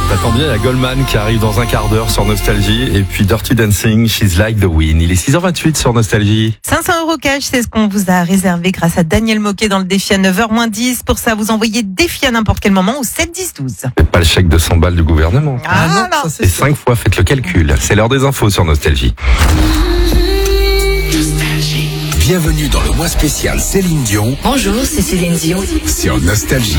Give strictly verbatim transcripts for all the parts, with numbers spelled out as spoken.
Ça tombe bien, il y a Goldman qui arrive dans un quart d'heure sur Nostalgie et puis Dirty Dancing, She's Like the Wind. Il est six heures vingt-huit sur Nostalgie. cinq cents euros cash, c'est ce qu'on vous a réservé grâce à Daniel Moquet dans le défi à neuf heures moins dix. Pour ça, vous envoyez défi à n'importe quel moment au sept dix douze. C'est pas le chèque de cent balles du gouvernement. Ah, non, non. C'est cinq fois, faites le calcul. C'est l'heure des infos sur Nostalgie. Bienvenue dans le mois spécial Céline Dion. Bonjour, c'est Céline Dion. Sur Nostalgie.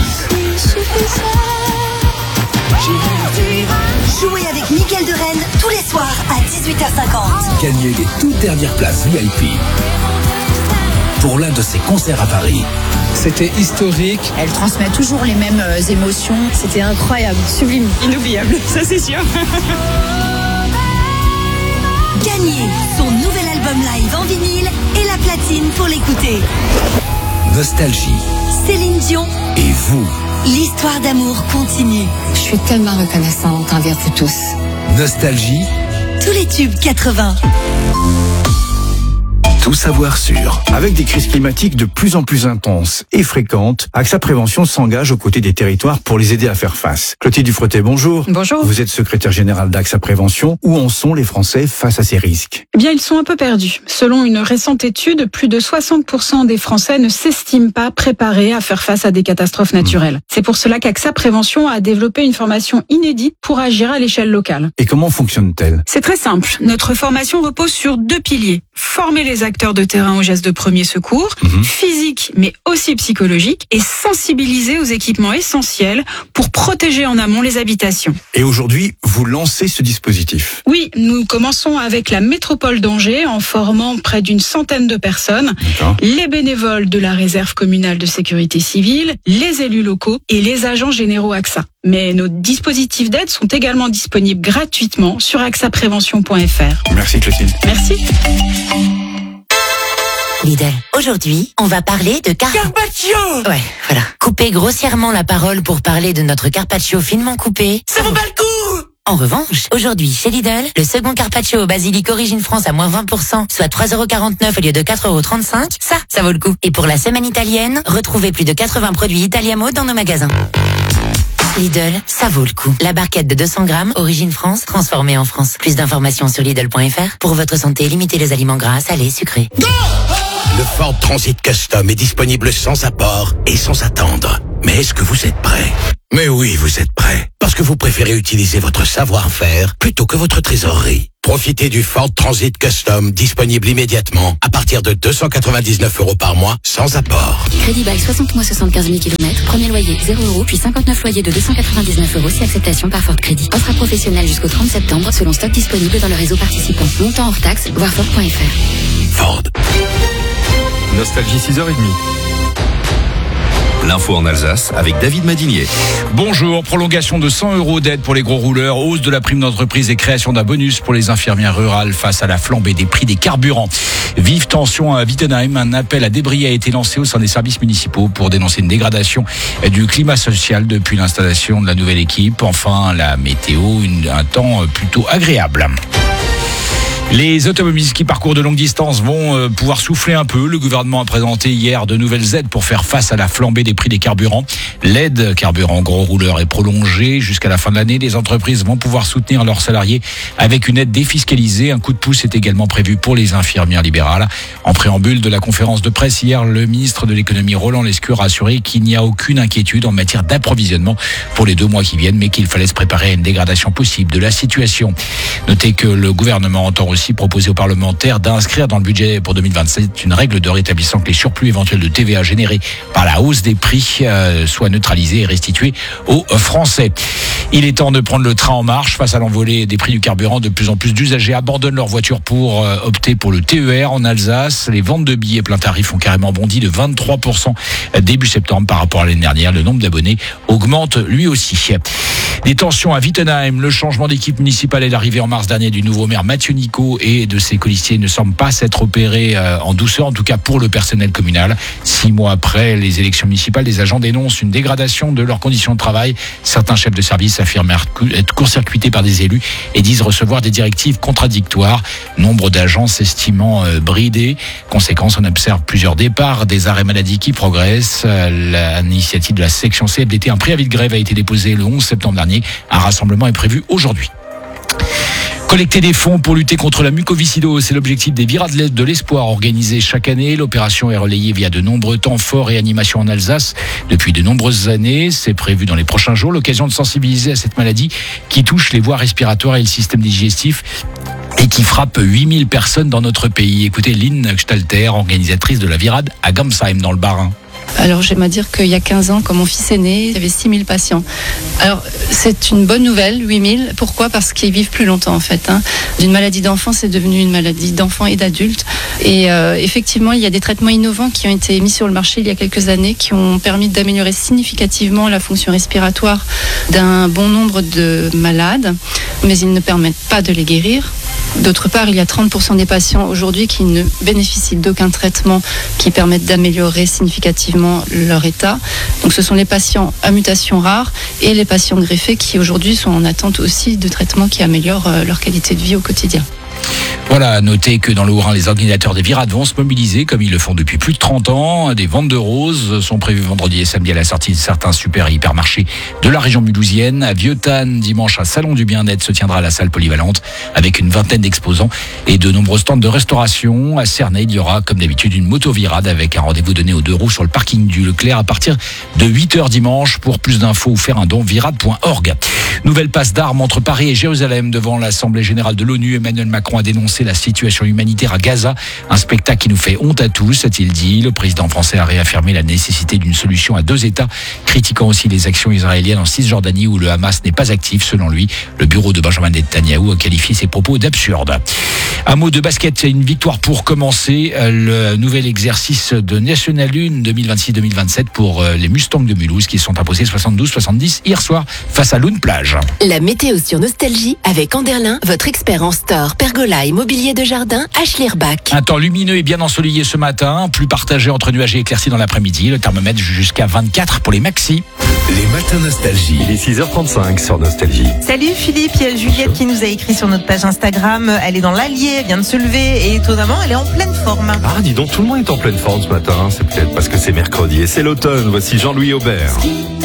Jouez avec Mickaël de Rennes tous les soirs à dix-huit heures cinquante. Gagnez les toutes dernières places V I P pour l'un de ses concerts à Paris. C'était historique. Elle transmet toujours les mêmes euh, émotions. C'était incroyable, sublime, inoubliable, ça c'est sûr. Gagnez son nouvel album live en vinyle et la platine pour l'écouter. Nostalgie. Céline Dion Et vous. L'histoire d'amour continue. Je suis tellement reconnaissante envers vous tous. Nostalgie. Tous les tubes quatre-vingts. Tout savoir sur. Avec des crises climatiques de plus en plus intenses et fréquentes, AXA Prévention s'engage aux côtés des territoires pour les aider à faire face. Clotilde Dufretet, bonjour. Bonjour. Vous êtes secrétaire générale d'AXA Prévention. Où en sont les Français face à ces risques ? Eh bien, ils sont un peu perdus. Selon une récente étude, plus de soixante pour cent des Français ne s'estiment pas préparés à faire face à des catastrophes naturelles. Mmh. C'est pour cela qu'AXA Prévention a développé une formation inédite pour agir à l'échelle locale. Et comment fonctionne-t-elle ? C'est très simple. Notre formation repose sur deux piliers. Former les acteurs de terrain aux gestes de premier secours, mmh. physiques mais aussi psychologiques, et sensibiliser aux équipements essentiels pour protéger en amont les habitations. Et aujourd'hui, vous lancez ce dispositif ? Oui, nous commençons avec la métropole d'Angers en formant près d'une centaine de personnes, D'accord. les bénévoles de la réserve communale de sécurité civile, les élus locaux et les agents généraux AXA. Mais nos dispositifs d'aide sont également disponibles gratuitement sur axa prévention point f r. Merci Clotilde. Merci. Lidl. Aujourd'hui, on va parler de car... Carpaccio. Ouais, voilà. Couper grossièrement la parole pour parler de notre carpaccio finement coupé. Ça vaut pas le coup. En revanche, aujourd'hui, chez Lidl, le second carpaccio au basilic Origine France à moins vingt pour cent, soit trois euros quarante-neuf au lieu de quatre euros trente-cinq, ça, ça vaut le coup. Et pour la semaine italienne, retrouvez plus de quatre-vingts produits Italiamo dans nos magasins. Lidl, ça vaut le coup. La barquette de deux cents grammes, Origine France, transformée en France. Plus d'informations sur Lidl point f r. Pour votre santé, limitez les aliments gras, salés, sucrés. Le Ford Transit Custom est disponible sans apport et sans attendre. Mais est-ce que vous êtes prêts ? Mais oui, vous êtes prêts. Parce que vous préférez utiliser votre savoir-faire plutôt que votre trésorerie. Profitez du Ford Transit Custom disponible immédiatement à partir de deux cent quatre-vingt-dix-neuf euros par mois sans apport. Crédit bail soixante mois soixante-quinze mille kilomètres. Premier loyer zéro euros, puis cinquante-neuf loyers de deux cent quatre-vingt-dix-neuf euros si acceptation par Ford Crédit. Offre à professionnels jusqu'au trente septembre selon stock disponible dans le réseau participant. Montant hors taxe, voir Ford point f r. Ford. Nostalgie six heures trente. L'info en Alsace avec David Madinier. Bonjour, prolongation de cent euros d'aide pour les gros rouleurs, hausse de la prime d'entreprise et création d'un bonus pour les infirmières rurales face à la flambée des prix des carburants. Vive tension à Wittenheim, un appel à débrayage a été lancé au sein des services municipaux pour dénoncer une dégradation du climat social depuis l'installation de la nouvelle équipe. Enfin, la météo, une, un temps plutôt agréable. Les automobilistes qui parcourent de longues distances vont pouvoir souffler un peu. Le gouvernement a présenté hier de nouvelles aides pour faire face à la flambée des prix des carburants. L'aide carburant gros rouleur est prolongée jusqu'à la fin de l'année. Les entreprises vont pouvoir soutenir leurs salariés avec une aide défiscalisée. Un coup de pouce est également prévu pour les infirmières libérales. En préambule de la conférence de presse hier, le ministre de l'économie Roland Lescure a assuré qu'il n'y a aucune inquiétude en matière d'approvisionnement pour les deux mois qui viennent, mais qu'il fallait se préparer à une dégradation possible de la situation. Notez que le gouvernement entend aussi aussi proposé aux parlementaires d'inscrire dans le budget pour deux mille vingt-sept une règle d'or établissant que les surplus éventuels de T V A générés par la hausse des prix euh, soient neutralisés et restitués aux Français. Il est temps de prendre le train en marche face à l'envolée des prix du carburant. De plus en plus d'usagers abandonnent leur voiture pour euh, opter pour le T E R en Alsace. Les ventes de billets plein tarif ont carrément bondi de vingt-trois pour cent début septembre par rapport à l'année dernière. Le nombre d'abonnés augmente lui aussi. Des tensions à Wittenheim. Le changement d'équipe municipale et l'arrivée en mars dernier du nouveau maire Mathieu Nico et de ses colistiers ne semblent pas s'être opérés en douceur, en tout cas pour le personnel communal. Six mois après les élections municipales, les agents dénoncent une dégradation de leurs conditions de travail. Certains chefs de service affirment être court-circuités par des élus et disent recevoir des directives contradictoires. Nombre d'agents s'estimant bridés. Conséquence, on observe plusieurs départs, des arrêts maladie qui progressent. L'initiative de la section C F D T, un préavis de grève a été déposé le onze septembre dernier dernier. Un rassemblement est prévu aujourd'hui. Collecter des fonds pour lutter contre la mucoviscidose, c'est l'objectif des Virades de l'Espoir organisés chaque année. L'opération est relayée via de nombreux temps forts et animations en Alsace depuis de nombreuses années. C'est prévu dans les prochains jours. L'occasion de sensibiliser à cette maladie qui touche les voies respiratoires et le système digestif et qui frappe huit mille personnes dans notre pays. Écoutez Lynn Stalter, organisatrice de la Virade à Gamsheim dans le Bas-Rhin. Alors j'aime à dire qu'il y a quinze ans, quand mon fils est né, il y avait six mille patients. Alors c'est une bonne nouvelle, huit mille. Pourquoi ? Parce qu'ils vivent plus longtemps en fait. Hein. D'une maladie d'enfant, c'est devenu une maladie d'enfant et d'adultes. Et euh, effectivement, il y a des traitements innovants qui ont été mis sur le marché il y a quelques années, qui ont permis d'améliorer significativement la fonction respiratoire d'un bon nombre de malades, mais ils ne permettent pas de les guérir. D'autre part, il y a trente pour cent des patients aujourd'hui qui ne bénéficient d'aucun traitement qui permette d'améliorer significativement leur état. Donc ce sont les patients à mutation rare et les patients greffés qui aujourd'hui sont en attente aussi de traitements qui améliorent leur qualité de vie au quotidien. Voilà, à noter que dans le Haut-Rhin, les organisateurs des Virades vont se mobiliser comme ils le font depuis plus de trente ans. Des ventes de roses sont prévues vendredi et samedi à la sortie de certains super et hypermarchés de la région mulhousienne. À Vieuxtanne, dimanche, un salon du bien-être se tiendra à la salle polyvalente avec une vingtaine d'exposants et de nombreux stands de restauration. À Cernay, il y aura comme d'habitude une moto-virade avec un rendez-vous donné aux deux roues sur le parking du Leclerc à partir de huit heures dimanche. Pour plus d'infos ou faire un don, virade point org. Nouvelle passe d'armes entre Paris et Jérusalem devant l'Assemblée générale de l'ONU. Emmanuel Macron a dénoncé la situation humanitaire à Gaza. Un spectacle qui nous fait honte à tous, a-t-il dit. Le président français a réaffirmé la nécessité d'une solution à deux États, critiquant aussi les actions israéliennes en Cisjordanie où le Hamas n'est pas actif. Selon lui, le bureau de Benjamin Netanyahou a qualifié ses propos d'absurdes. Un mot de basket, c'est une victoire pour commencer le nouvel exercice de National un deux mille vingt-six deux mille vingt-sept pour les Mustangs de Mulhouse qui se sont imposés soixante-douze soixante-dix hier soir face à Lune Plage. La météo sur Nostalgie avec Anderlin, votre expert en store, pergola et mobilier de jardin à Schlierbach. Un temps lumineux et bien ensoleillé ce matin, plus partagé entre nuages et éclaircies dans l'après-midi. Le thermomètre jusqu'à vingt-quatre pour les maxis. Les matins Nostalgie. Il est six heures trente-cinq sur Nostalgie. Salut Philippe, il y a Juliette qui nous a écrit sur notre page Instagram. Elle est dans l'Allier, elle vient de se lever et étonnamment, elle est en pleine forme. Ah, dis donc, tout le monde est en pleine forme ce matin. C'est peut-être parce que c'est mercredi et c'est l'automne. Voici Jean-Louis Aubert.